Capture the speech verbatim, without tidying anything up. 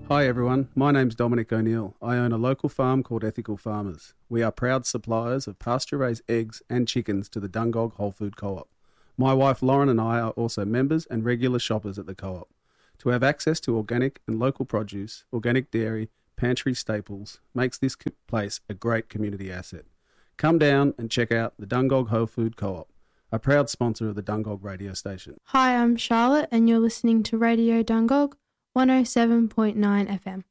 Hi everyone, my name's Dominic O'Neill. I own a local farm called Ethical Farmers. We are proud suppliers of pasture-raised eggs and chickens to the Dungog Whole Food Co-op. My wife Lauren and I are also members and regular shoppers at the co-op. To have access to organic and local produce, organic dairy, pantry staples makes this place a great community asset. Come down and check out the Dungog Whole Food Co-op, a proud sponsor of the Dungog radio station. Hi, I'm Charlotte and you're listening to Radio Dungog one oh seven point nine F M.